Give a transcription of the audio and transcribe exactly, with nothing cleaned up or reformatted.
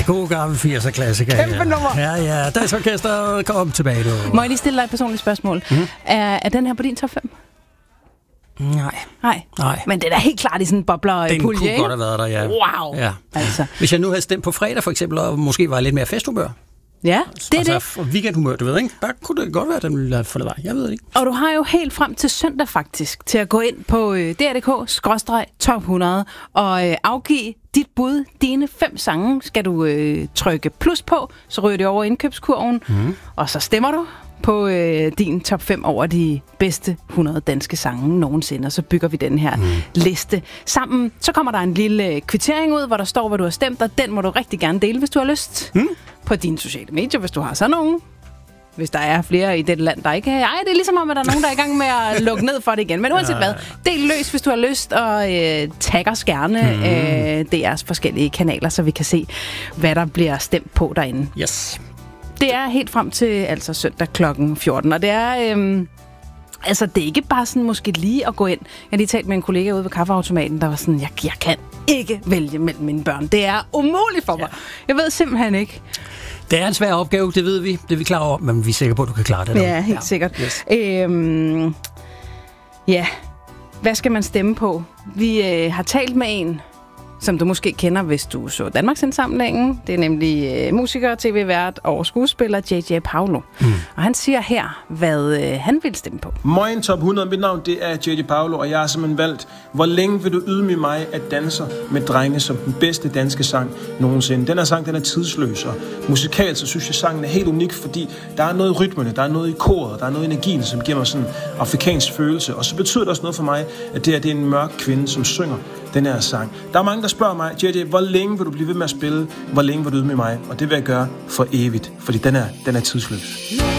God gammel firser klassiker. Kæmpe ja. nummer. Ja, ja. Dansorkestret kom tilbage nu. Må jeg lige stille dig et personligt spørgsmål? Mm. Er, er den her på din top fem? Nej. Nej. Nej. Men det er da helt klart i sådan en bobler-pulje, Den kunne ikke? godt have været der, ja. Wow. Ja. Altså. Hvis jeg nu havde stemt på fredag for eksempel, og måske var lidt mere festhumør. Ja, det er altså, det. Weekendhumør, du ved, ikke? Der kunne det godt være, at den ville have fundet vej. Jeg ved det ikke. Og du har jo helt frem til søndag faktisk til at gå ind på øh, d r punktum d k skråstreg top hundrede og øh, afgive dit bud. Dine fem sange skal du øh, trykke plus på, så ryger det over indkøbskurven, mm. og så stemmer du på øh, din top fem over de bedste hundrede danske sange nogensinde, og så bygger vi den her mm. liste sammen. Så kommer der en lille kvittering ud, hvor der står, hvad du har stemt, og den må du rigtig gerne dele, hvis du har lyst. Mm. På dine sociale medier, hvis du har sådan nogen. Hvis der er flere i det land, der ikke har. Ej, det er ligesom om, at der er nogen, der er i gang med at lukke ned for det igen. Men uanset hvad, del løs, hvis du har lyst, og øh, tag os gerne mm. øh, D R's forskellige kanaler, så vi kan se, hvad der bliver stemt på derinde. Yes. Det er helt frem til altså søndag klokken fjorten, og det er... Øh, altså, det er ikke bare sådan måske lige at gå ind. Jeg har lige talt med en kollega ude ved kaffeautomaten, der var sådan, jeg, jeg kan ikke vælge mellem mine børn. Det er umuligt for mig. Ja. Jeg ved simpelthen ikke. Det er en svær opgave, det ved vi. Det er vi klar over, men vi er sikre på, at du kan klare det. Ja, helt ja. sikkert. Yes. Øhm, ja, hvad skal man stemme på? Vi øh, har talt med en, som du måske kender, hvis du så Danmarksindsamlingen. Det er nemlig øh, musiker, tv-vært og skuespiller J J Paolo. Mm. Og han siger her, hvad øh, han vil stemme på. Moin Top hundrede, mit navn det er J J Paolo, og jeg har simpelthen valgt, hvor længe vil du ydmyge mig at danse med drenge som den bedste danske sang nogensinde. Den her sang, den er tidsløs, og musikalt så synes jeg, sangen er helt unik, fordi der er noget i rytmerne, der er noget i koret, der er noget i energien, som giver mig sådan en afrikansk følelse. Og så betyder det også noget for mig, at det her det er en mørk kvinde, som synger den her sang. Der er mange, der spørger mig, J J, hvor længe vil du blive ved med at spille? Hvor længe vil du ydmyge mig? Og det vil jeg gøre for evigt, fordi den er, den er tidsløs.